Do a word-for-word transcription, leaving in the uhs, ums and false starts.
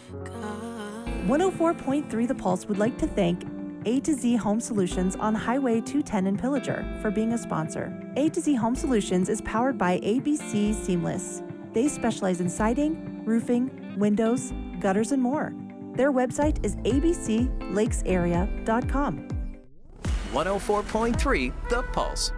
one oh four point three The Pulse would like to thank A to Z Home Solutions on Highway two ten in Pillager for being a sponsor. A to Z Home Solutions is powered by A B C Seamless. They specialize in siding, roofing, windows, gutters, and more. Their website is a b c lakes area dot com. one oh four point three The Pulse.